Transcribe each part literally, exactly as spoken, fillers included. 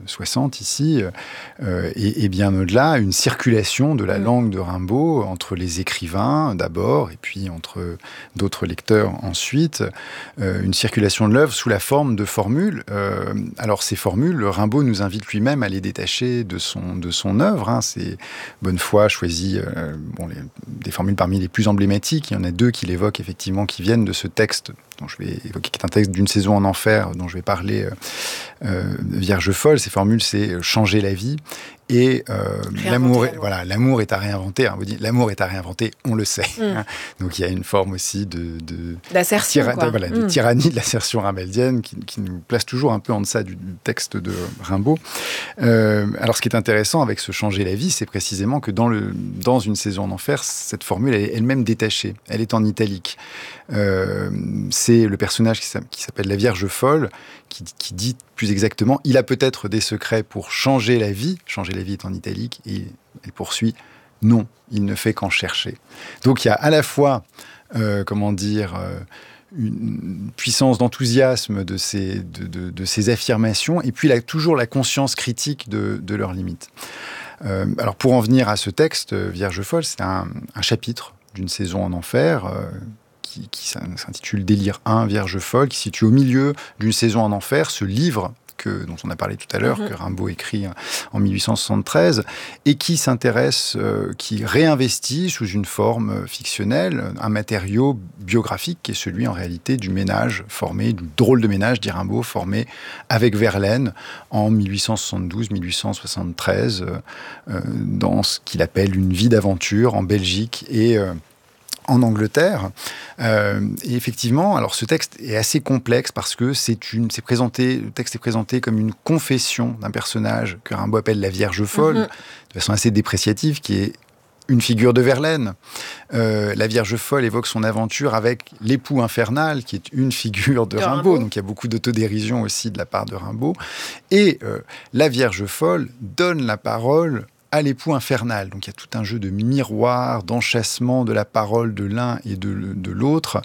soixante ici, euh, et, et bien au-delà, une circulation de la mmh. langue de Rimbaud entre les écrivains d'abord, et puis entre d'autres lecteurs ensuite, euh, une circulation de l'œuvre sous la forme de formules. Euh, alors ces formules, Rimbaud nous invite lui-même à les détacher de son, de son œuvre. Hein. C'est Bonnefoy choisit euh, bon, les, des formules parmi les plus emblématiques. Il y en a deux qu'il évoque effectivement, qui viennent de ce texte dont je vais évoquer, qui est un texte d'une saison en enfer, dont je vais parler, euh, euh, Vierge folle. Ces formules, c'est changer la vie. Et euh, l'amour, est, voilà, l'amour est à réinventer. Hein, vous dites, l'amour est à réinventer, on le sait. Mm. Hein. Donc il y a une forme aussi de, de, d'assertion, tyra- quoi. de, voilà, mm. de tyrannie de l'assertion rimbaildienne qui, qui nous place toujours un peu en deçà du, du texte de Rimbaud. Euh, alors ce qui est intéressant avec ce changer la vie, c'est précisément que dans, le, dans une saison en enfer, cette formule elle est elle-même détachée. Elle est en italique. Euh, c'est le personnage qui, qui s'appelle la Vierge folle qui, qui dit plus exactement, il a peut-être des secrets pour changer la vie. Changer la vie est en italique, et il poursuit, non, il ne fait qu'en chercher. Donc il y a à la fois, euh, comment dire, euh, une puissance d'enthousiasme de ces, de, de, de ces affirmations, et puis là, toujours la conscience critique de, de leurs limites. Euh, alors pour en venir à ce texte, Vierge folle, c'est un, un chapitre d'une saison en enfer, euh, qui, qui s'intitule Délire un, Vierge folle, qui se situe au milieu d'une saison en enfer, ce livre que, dont on a parlé tout à l'heure, mmh. que Rimbaud écrit en mille huit cent soixante-treize, et qui s'intéresse, euh, qui réinvestit sous une forme fictionnelle un matériau biographique qui est celui en réalité du ménage formé, du drôle de ménage, dit Rimbaud, formé avec Verlaine en mille huit cent soixante-douze mille huit cent soixante-treize, euh, dans ce qu'il appelle une vie d'aventure en Belgique et euh, en Angleterre. Euh, et effectivement, alors ce texte est assez complexe parce que c'est une, c'est présenté, le texte est présenté comme une confession d'un personnage que Rimbaud appelle la Vierge folle, mm-hmm. de façon assez dépréciative, qui est une figure de Verlaine. Euh, la Vierge folle évoque son aventure avec l'époux infernal, qui est une figure de, de Rimbaud. Rimbaud. Donc il y a beaucoup d'autodérision aussi de la part de Rimbaud. Et euh, la Vierge folle donne la parole à l'époux infernal. Donc il y a tout un jeu de miroir, d'enchâssement de la parole de l'un et de, de l'autre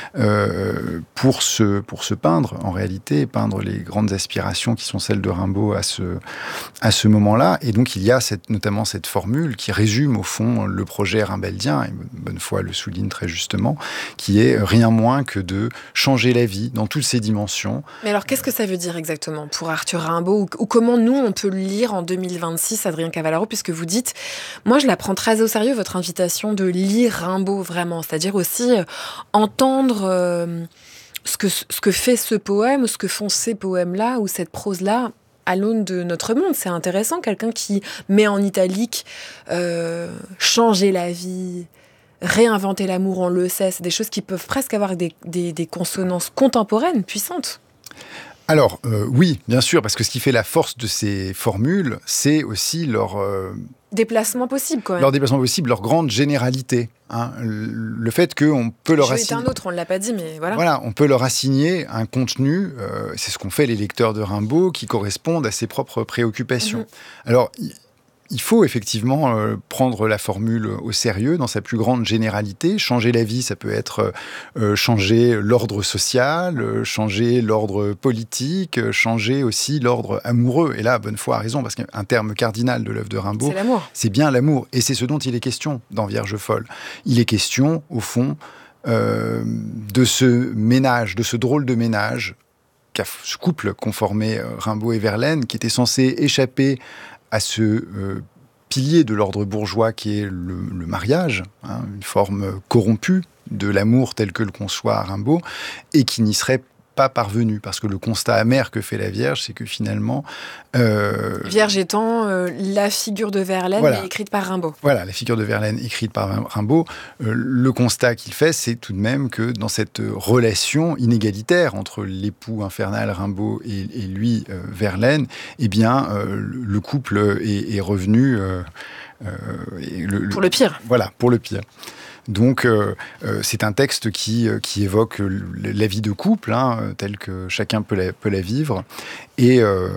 euh, pour, se, pour se peindre, en réalité, peindre les grandes aspirations qui sont celles de Rimbaud à ce, à ce moment-là. Et donc il y a cette, notamment cette formule qui résume au fond le projet rimbaildien, et Bonnefoy le souligne très justement, qui est rien moins que de changer la vie dans toutes ses dimensions. Mais alors qu'est-ce que ça veut dire exactement pour Arthur Rimbaud, ou, ou comment nous on peut le lire en deux mille vingt-six, Adrien Cavallaro, puisque que vous dites, moi je la prends très au sérieux, votre invitation de lire Rimbaud vraiment, c'est-à-dire aussi euh, entendre euh, ce, que, ce que fait ce poème, ou ce que font ces poèmes-là, ou cette prose-là, à l'aune de notre monde. C'est intéressant, quelqu'un qui met en italique euh, changer la vie, réinventer l'amour, on le sait, c'est des choses qui peuvent presque avoir des, des, des consonances contemporaines, puissantes. Alors, euh, oui, bien sûr, parce que ce qui fait la force de ces formules, c'est aussi leur... Euh, déplacement possible, quand même. Leur déplacement possible, leur grande généralité. Hein. Le fait qu'on peut leur assigner... Je vais être un autre, on ne l'a pas dit, mais voilà. Voilà, on peut leur assigner un contenu, euh, c'est ce qu'ont fait les lecteurs de Rimbaud, qui correspondent à ses propres préoccupations. Mm-hmm. Alors... Il faut effectivement euh, prendre la formule au sérieux dans sa plus grande généralité. Changer la vie, ça peut être euh, changer l'ordre social, euh, changer l'ordre politique, euh, changer aussi l'ordre amoureux. Et là, Bonnefoy a raison, parce qu'un terme cardinal de l'œuvre de Rimbaud, c'est l'amour. C'est bien l'amour. Et c'est ce dont il est question dans Vierge folle. Il est question, au fond, euh, de ce ménage, de ce drôle de ménage, ce couple qu'ont formé Rimbaud et Verlaine, qui était censé échapper à ce euh, pilier de l'ordre bourgeois qui est le, le mariage, hein, une forme corrompue de l'amour tel que le conçoit Rimbaud, et qui n'y serait pas parvenu, parce que le constat amer que fait la Vierge, c'est que finalement... Euh, Vierge étant euh, la figure de Verlaine, voilà, mais écrite par Rimbaud. Voilà, la figure de Verlaine écrite par Rimbaud. Euh, le constat qu'il fait, c'est tout de même que dans cette relation inégalitaire entre l'époux infernal Rimbaud et, et lui, euh, Verlaine, eh bien, euh, le couple est, est revenu... Euh, euh, et le, pour le pire. Voilà, pour le pire. Donc, euh, euh, c'est un texte qui, euh, qui évoque la vie de couple, hein, telle que chacun peut la, peut la vivre, et, euh,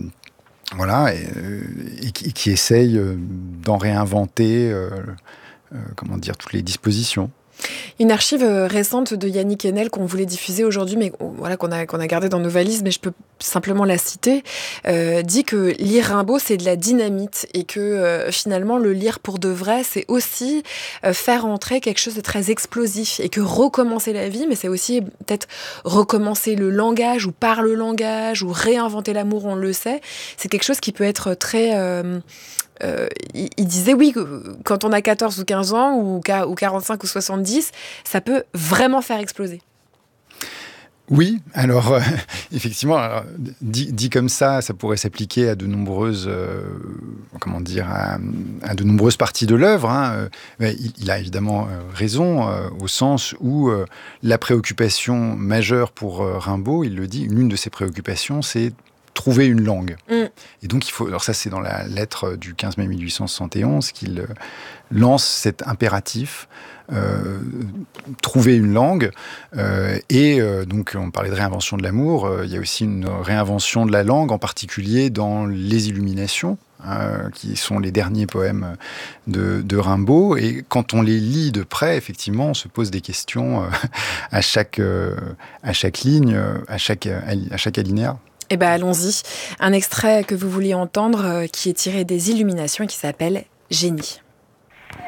voilà, et, et, qui, et qui essaye d'en réinventer euh, euh, comment dire, toutes les dispositions. Une archive récente de Yannick Enel qu'on voulait diffuser aujourd'hui, mais voilà, qu'on a, qu'on a gardé dans nos valises, mais je peux simplement la citer, euh, dit que lire Rimbaud, c'est de la dynamite et que euh, finalement, le lire pour de vrai, c'est aussi euh, faire entrer quelque chose de très explosif et que recommencer la vie, mais c'est aussi peut-être recommencer le langage ou par le langage ou réinventer l'amour, on le sait. C'est quelque chose qui peut être très... Euh, Euh, il, il disait oui, quand on a quatorze ou quinze ans, ou, ou quarante-cinq ou soixante-dix, ça peut vraiment faire exploser. Oui, alors euh, effectivement, alors, dit, dit comme ça, ça pourrait s'appliquer à de nombreuses, euh, comment dire, à, à de nombreuses parties de l'œuvre. Hein. Mais il, il a évidemment raison euh, au sens où euh, la préoccupation majeure pour euh, Rimbaud, il le dit, l'une de ses préoccupations, c'est trouver une langue. Mm. Et donc, il faut. Alors, ça, c'est dans la lettre du quinze mai mille huit cent soixante et onze qu'il euh, lance cet impératif, euh, trouver une langue. Euh, et euh, donc, on parlait de réinvention de l'amour. Euh, il y a aussi une réinvention de la langue, en particulier dans les Illuminations, euh, qui sont les derniers poèmes de, de Rimbaud. Et quand on les lit de près, effectivement, on se pose des questions euh, à chaque, euh, à chaque ligne, à chaque, à chaque alinéa. Eh bien, allons-y. Un extrait que vous vouliez entendre, euh, qui est tiré des Illuminations et qui s'appelle « Génie ».